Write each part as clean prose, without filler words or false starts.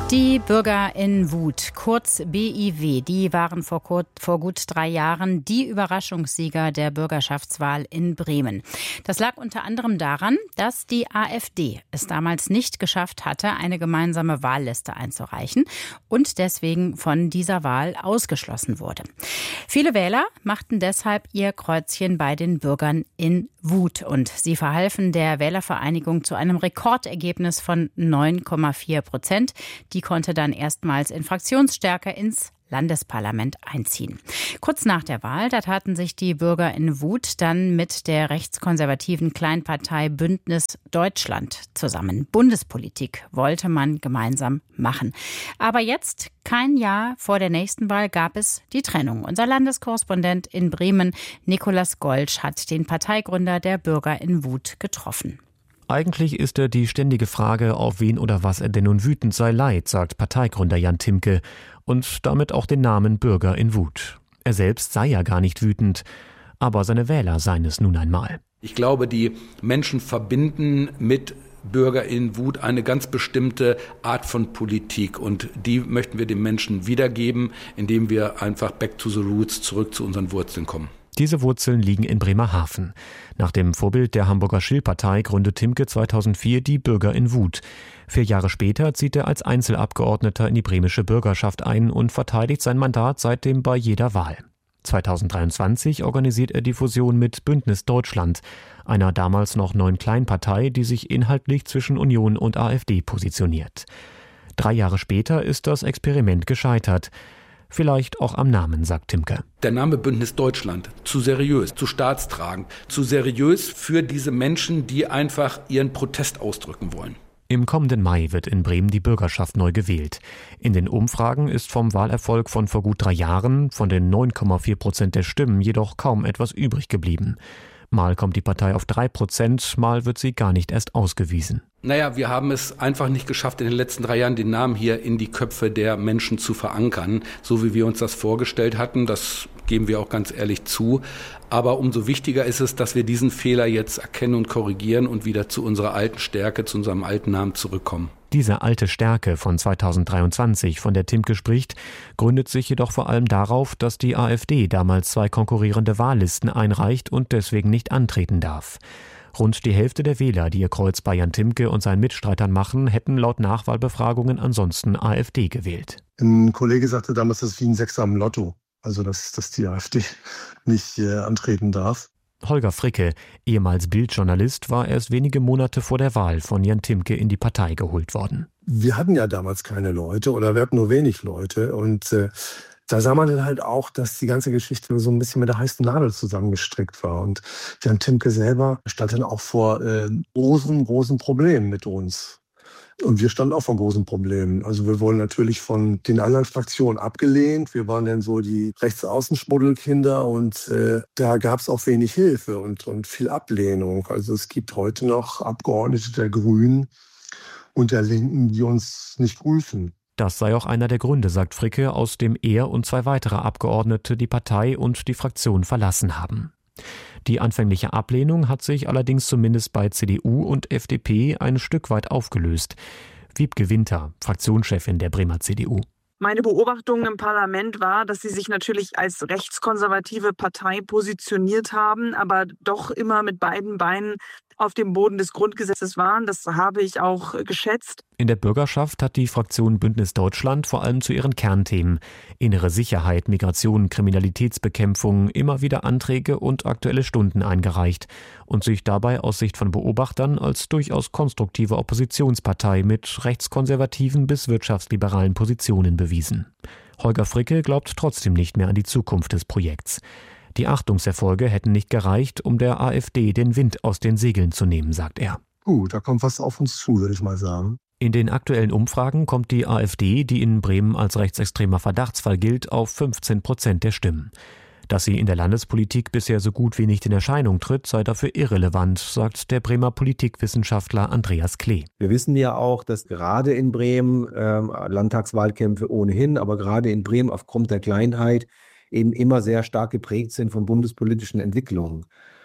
Die Bürger in Wut, kurz BIW, die waren vor gut 3 Jahren die Überraschungssieger der Bürgerschaftswahl in Bremen. Das lag unter anderem daran, dass die AfD es damals nicht geschafft hatte, eine gemeinsame Wahlliste einzureichen und deswegen von dieser Wahl ausgeschlossen wurde. Viele Wähler machten deshalb ihr Kreuzchen bei den Bürgern in Wut und sie verhalfen der Wählervereinigung zu einem Rekordergebnis von 9,4%. Die konnte dann erstmals in Fraktionsstärke ins Landesparlament einziehen. Kurz nach der Wahl, da taten sich die Bürger in Wut dann mit der rechtskonservativen Kleinpartei Bündnis Deutschland zusammen. Bundespolitik wollte man gemeinsam machen. Aber jetzt, kein Jahr vor der nächsten Wahl, gab es die Trennung. Unser Landeskorrespondent in Bremen, Nikolaus Golsch, hat den Parteigründer der Bürger in Wut getroffen. Eigentlich ist er die ständige Frage, auf wen oder was er denn nun wütend sei leid, sagt Parteigründer Jan Timke und damit auch den Namen Bürger in Wut. Er selbst sei ja gar nicht wütend, aber seine Wähler seien es nun einmal. Ich glaube, die Menschen verbinden mit Bürger in Wut eine ganz bestimmte Art von Politik und die möchten wir den Menschen wiedergeben, indem wir einfach back to the roots, zurück zu unseren Wurzeln kommen. Diese Wurzeln liegen in Bremerhaven. Nach dem Vorbild der Hamburger Schill-Partei gründet Timke 2004 die Bürger in Wut. 4 Jahre später zieht er als Einzelabgeordneter in die bremische Bürgerschaft ein und verteidigt sein Mandat seitdem bei jeder Wahl. 2023 organisiert er die Fusion mit Bündnis Deutschland, einer damals noch neuen Kleinpartei, die sich inhaltlich zwischen Union und AfD positioniert. 3 Jahre später ist das Experiment gescheitert. Vielleicht auch am Namen, sagt Timke. Der Name Bündnis Deutschland, zu seriös, zu staatstragend, zu seriös für diese Menschen, die einfach ihren Protest ausdrücken wollen. Im kommenden Mai wird in Bremen die Bürgerschaft neu gewählt. In den Umfragen ist vom Wahlerfolg von vor gut 3 Jahren, von den 9,4% der Stimmen, jedoch kaum etwas übrig geblieben. Mal kommt die Partei auf 3%, mal wird sie gar nicht erst ausgewiesen. Wir haben es einfach nicht geschafft, in den letzten 3 Jahren den Namen hier in die Köpfe der Menschen zu verankern, so wie wir uns das vorgestellt hatten. Das geben wir auch ganz ehrlich zu. Aber umso wichtiger ist es, dass wir diesen Fehler jetzt erkennen und korrigieren und wieder zu unserer alten Stärke, zu unserem alten Namen zurückkommen. Diese alte Stärke von 2023, von der Timke spricht, gründet sich jedoch vor allem darauf, dass die AfD damals 2 konkurrierende Wahllisten einreicht und deswegen nicht antreten darf. Rund die Hälfte der Wähler, die ihr Kreuz bei Jan Timke und seinen Mitstreitern machen, hätten laut Nachwahlbefragungen ansonsten AfD gewählt. Ein Kollege sagte damals, das ist wie ein Sechser am Lotto. Also, dass die AfD nicht antreten darf. Holger Fricke, ehemals Bild-Journalist, war erst wenige Monate vor der Wahl von Jan Timke in die Partei geholt worden. Wir hatten ja damals keine Leute oder wir hatten nur wenig Leute und da sah man dann halt auch, dass die ganze Geschichte so ein bisschen mit der heißen Nadel zusammengestrickt war. Und Jan Timke selber stand dann auch vor großen Problemen mit uns. Und wir standen auch vor großen Problemen. Also wir wurden natürlich von den anderen Fraktionen abgelehnt. Wir waren dann so die Rechtsaußenschmuddelkinder und da gab es auch wenig Hilfe und viel Ablehnung. Also es gibt heute noch Abgeordnete der Grünen und der Linken, die uns nicht grüßen. Das sei auch einer der Gründe, sagt Fricke, aus dem er und 2 weitere Abgeordnete die Partei und die Fraktion verlassen haben. Die anfängliche Ablehnung hat sich allerdings zumindest bei CDU und FDP ein Stück weit aufgelöst. Wiebke Winter, Fraktionschefin der Bremer CDU. Meine Beobachtung im Parlament war, dass sie sich natürlich als rechtskonservative Partei positioniert haben, aber doch immer mit beiden Beinen auf dem Boden des Grundgesetzes waren. Das habe ich auch geschätzt. In der Bürgerschaft hat die Fraktion Bündnis Deutschland vor allem zu ihren Kernthemen innere Sicherheit, Migration, Kriminalitätsbekämpfung immer wieder Anträge und Aktuelle Stunden eingereicht und sich dabei aus Sicht von Beobachtern als durchaus konstruktive Oppositionspartei mit rechtskonservativen bis wirtschaftsliberalen Positionen bewiesen. Holger Fricke glaubt trotzdem nicht mehr an die Zukunft des Projekts. Die Achtungserfolge hätten nicht gereicht, um der AfD den Wind aus den Segeln zu nehmen, sagt er. Da kommt was auf uns zu, würde ich mal sagen. In den aktuellen Umfragen kommt die AfD, die in Bremen als rechtsextremer Verdachtsfall gilt, auf 15% der Stimmen. Dass sie in der Landespolitik bisher so gut wie nicht in Erscheinung tritt, sei dafür irrelevant, sagt der Bremer Politikwissenschaftler Andreas Klee. Wir wissen ja auch, dass gerade in Bremen Landtagswahlkämpfe ohnehin, aber gerade in Bremen aufgrund der Kleinheit eben immer sehr stark geprägt sind von bundespolitischen Entwicklungen.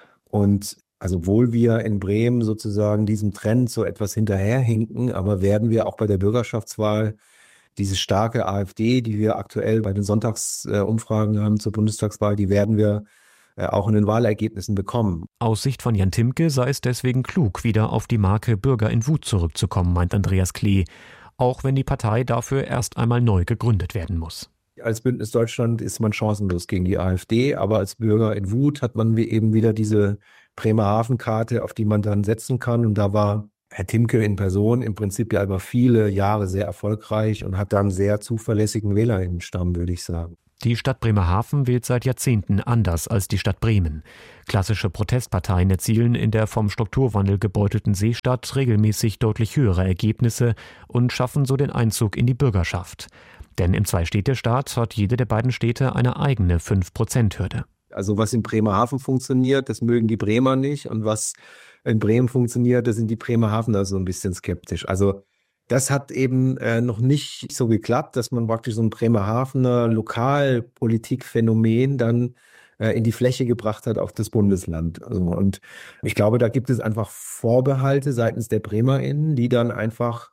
Und also obwohl wir in Bremen sozusagen diesem Trend so etwas hinterherhinken, aber werden wir auch bei der Bürgerschaftswahl diese starke AfD, die wir aktuell bei den Sonntagsumfragen haben zur Bundestagswahl, die werden wir auch in den Wahlergebnissen bekommen. Aus Sicht von Jan Timke sei es deswegen klug, wieder auf die Marke Bürger in Wut zurückzukommen, meint Andreas Klee, auch wenn die Partei dafür erst einmal neu gegründet werden muss. Als Bündnis Deutschland ist man chancenlos gegen die AfD, aber als Bürger in Wut hat man eben wieder diese Bremerhaven-Karte, auf die man dann setzen kann. Und da war Herr Timke in Person im Prinzip ja über viele Jahre sehr erfolgreich und hat dann sehr zuverlässigen Wählerinnenstamm, würde ich sagen. Die Stadt Bremerhaven wählt seit Jahrzehnten anders als die Stadt Bremen. Klassische Protestparteien erzielen in der vom Strukturwandel gebeutelten Seestadt regelmäßig deutlich höhere Ergebnisse und schaffen so den Einzug in die Bürgerschaft. Denn im Zwei-Städte-Staat hat jede der beiden Städte eine eigene 5%-Hürde. Also was in Bremerhaven funktioniert, das mögen die Bremer nicht. Und was in Bremen funktioniert, da sind die Bremerhavener so ein bisschen skeptisch. Also das hat eben noch nicht so geklappt, dass man praktisch so ein Bremerhavener Lokalpolitikphänomen dann in die Fläche gebracht hat auf das Bundesland. Also, und ich glaube, da gibt es einfach Vorbehalte seitens der BremerInnen, die dann einfach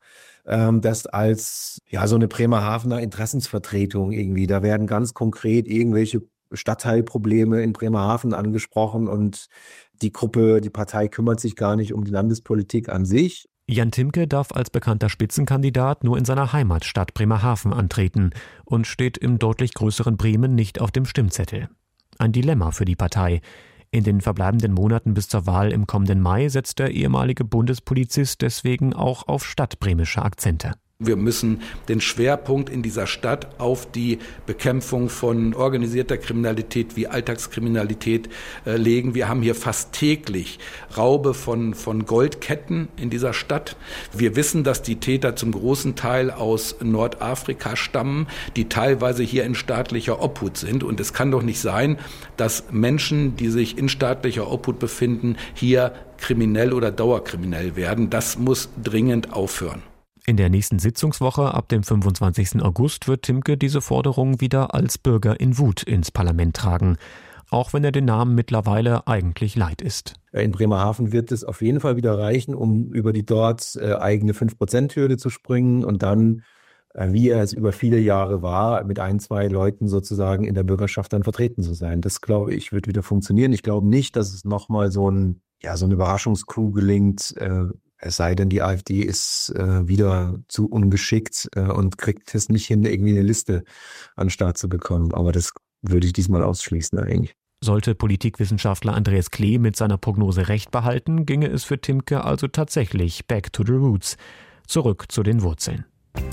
das als so eine Bremerhavener Interessensvertretung irgendwie, da werden ganz konkret irgendwelche Stadtteilprobleme in Bremerhaven angesprochen und die Partei kümmert sich gar nicht um die Landespolitik an sich. Jan Timke darf als bekannter Spitzenkandidat nur in seiner Heimatstadt Bremerhaven antreten und steht im deutlich größeren Bremen nicht auf dem Stimmzettel. Ein Dilemma für die Partei. In den verbleibenden Monaten bis zur Wahl im kommenden Mai setzt der ehemalige Bundespolizist deswegen auch auf stadtbremische Akzente. Wir müssen den Schwerpunkt in dieser Stadt auf die Bekämpfung von organisierter Kriminalität wie Alltagskriminalität legen. Wir haben hier fast täglich Raube von Goldketten in dieser Stadt. Wir wissen, dass die Täter zum großen Teil aus Nordafrika stammen, die teilweise hier in staatlicher Obhut sind. Und es kann doch nicht sein, dass Menschen, die sich in staatlicher Obhut befinden, hier kriminell oder dauerkriminell werden. Das muss dringend aufhören. In der nächsten Sitzungswoche ab dem 25. August wird Timke diese Forderung wieder als Bürger in Wut ins Parlament tragen, auch wenn er den Namen mittlerweile eigentlich leid ist. In Bremerhaven wird es auf jeden Fall wieder reichen, um über die dort eigene 5%-Hürde zu springen und dann, wie er es über viele Jahre war, mit 1-2 Leuten sozusagen in der Bürgerschaft dann vertreten zu sein. Das, glaube ich, wird wieder funktionieren. Ich glaube nicht, dass es nochmal so eine Überraschungscoup gelingt, es sei denn, die AfD ist wieder zu ungeschickt und kriegt es nicht hin, irgendwie eine Liste an den Start zu bekommen. Aber das würde ich diesmal ausschließen eigentlich. Sollte Politikwissenschaftler Andreas Klee mit seiner Prognose recht behalten, ginge es für Timke also tatsächlich back to the roots, zurück zu den Wurzeln.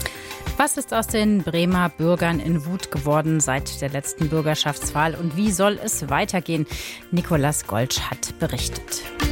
Was ist aus den Bremer Bürgern in Wut geworden seit der letzten Bürgerschaftswahl und wie soll es weitergehen? Nicolas Goltsch hat berichtet.